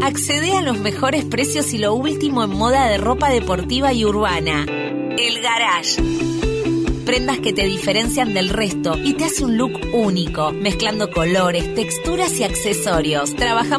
Accede a los mejores precios y lo último en moda de ropa deportiva y urbana. El Garage. Prendas que te diferencian del resto y te hace un look único, mezclando colores, texturas y accesorios. Trabajamos